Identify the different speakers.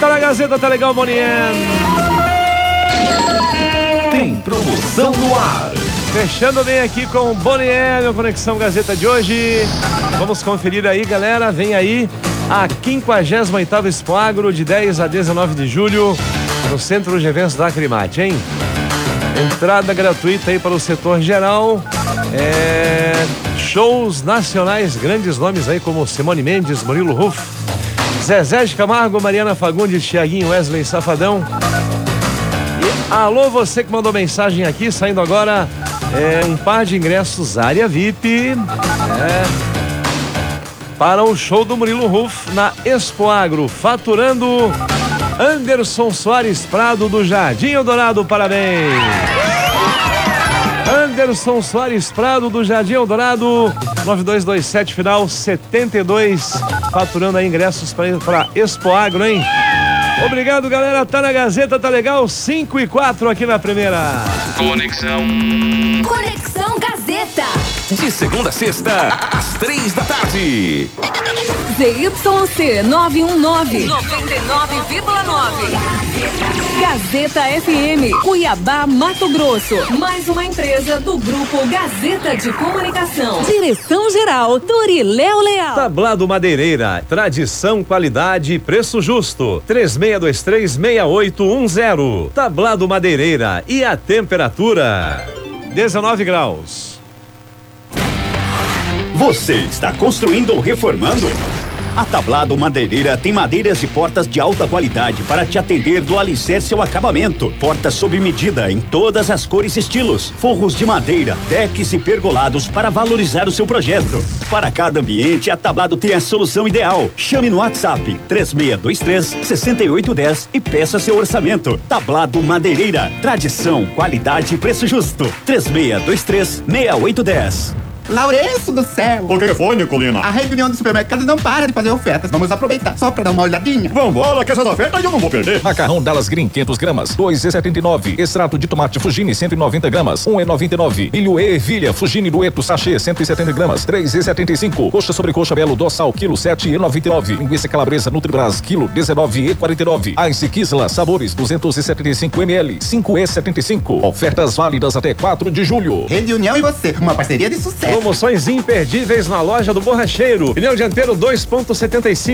Speaker 1: Tá na Gazeta, tá legal, Bonien.
Speaker 2: Tem promoção no ar.
Speaker 1: Fechando bem aqui com o Bonien, Conexão Gazeta de hoje. Vamos conferir aí, galera. Vem aí a 58ª Expo Agro, de 10 a 19 de julho, no Centro de Eventos da Acrimate, hein? Entrada gratuita aí para o setor geral. Shows nacionais, grandes nomes aí como Simone Mendes, Murilo Ruff, Zezé de Camargo, Mariana Fagundes, Thiaguinho, Wesley Safadão. E alô, você que mandou mensagem aqui, saindo agora um par de ingressos área VIP para o show do Murilo Ruff na Expo Agro, faturando Anderson Soares Prado do Jardim Eldorado. Parabéns! Anderson Soares Prado do Jardim Eldorado, 9227 final 72, faturando aí ingressos para Expo Agro, hein? Obrigado, galera. Tá na Gazeta, tá legal? 5 e 4 aqui na primeira.
Speaker 3: Conexão Gazeta.
Speaker 2: De segunda a sexta, às 3 da tarde.
Speaker 4: ZYC 919, 99,9. Gazeta FM, Cuiabá, Mato Grosso. Mais uma empresa do Grupo Gazeta de Comunicação. Direção-geral, Turiléu Leal.
Speaker 1: Tablado Madeireira, tradição, qualidade e preço justo. 36236810. Tablado Madeireira. E a temperatura? 19 graus.
Speaker 5: Você está construindo ou reformando? A Tablado Madeireira tem madeiras e portas de alta qualidade para te atender do alicerce ao acabamento. Portas sob medida em todas as cores e estilos. Forros de madeira, decks e pergolados para valorizar o seu projeto. Para cada ambiente, a Tablado tem a solução ideal. Chame no WhatsApp 3623-6810 e peça seu orçamento. Tablado Madeireira. Tradição, qualidade e preço justo. 3623-6810.
Speaker 6: Lourenço do céu!
Speaker 7: O que foi, Nicolina?
Speaker 6: A reunião do supermercado não para de fazer ofertas. Vamos aproveitar só pra dar uma olhadinha.
Speaker 7: Vambora, que essas ofertas eu não vou perder.
Speaker 8: Macarrão Dallas Green 500 gramas, 2,79. Extrato de tomate Fugini 190 gramas, 1,99. Milho e ervilha Fugini Dueto sachê 170 gramas, 3,75. Coxa sobre coxa Belo Dossal quilo 7,99. Linguiça calabresa Nutribras quilo 19,49. Ice Kisla sabores 275 ml, 5,75. Ofertas válidas até 4 de julho.
Speaker 6: Reunião e você, uma parceria de sucesso.
Speaker 1: Promoções imperdíveis na loja do Borracheiro. Pneu dianteiro 2,75